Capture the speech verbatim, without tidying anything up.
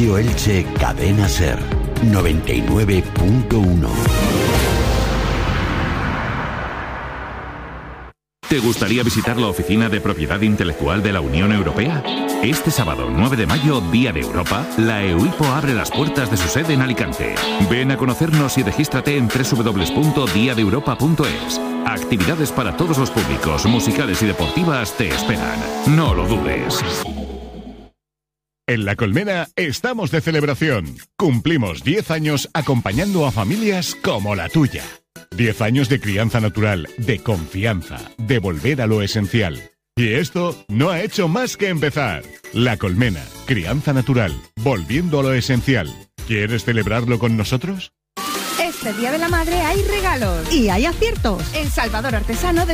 Radio Elche Cadena Ser noventa y nueve punto uno. ¿Te gustaría visitar la Oficina de Propiedad Intelectual de la Unión Europea? Este sábado nueve de mayo, Día de Europa, la EUIPO abre las puertas de su sede en Alicante. Ven a conocernos y regístrate en doble u doble u doble u punto dia de europa punto es. Actividades para todos los públicos, musicales y deportivas te esperan. No lo dudes. En La Colmena estamos de celebración. Cumplimos diez años acompañando a familias como la tuya. diez años de crianza natural, de confianza, de volver a lo esencial. Y esto no ha hecho más que empezar. La Colmena, crianza natural, volviendo a lo esencial. ¿Quieres celebrarlo con nosotros? Este Día de la Madre hay regalos. Y hay aciertos. En Salvador Artesano